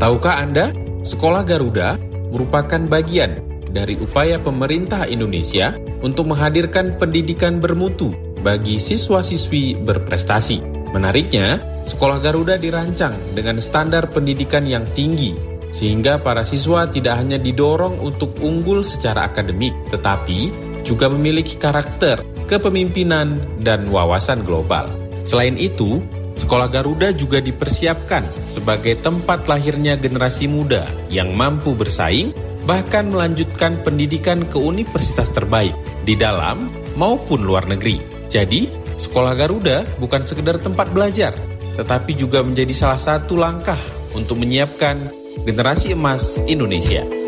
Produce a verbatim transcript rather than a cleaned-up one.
Tahukah Anda, Sekolah Garuda merupakan bagian dari upaya pemerintah Indonesia untuk menghadirkan pendidikan bermutu bagi siswa-siswi berprestasi. Menariknya, Sekolah Garuda dirancang dengan standar pendidikan yang tinggi, sehingga para siswa tidak hanya didorong untuk unggul secara akademik, tetapi juga memiliki karakter, kepemimpinan, dan wawasan global. Selain itu, Sekolah Garuda juga dipersiapkan sebagai tempat lahirnya generasi muda yang mampu bersaing, bahkan melanjutkan pendidikan ke universitas terbaik di dalam maupun luar negeri. Jadi, Sekolah Garuda bukan sekedar tempat belajar, tetapi juga menjadi salah satu langkah untuk menyiapkan generasi emas Indonesia.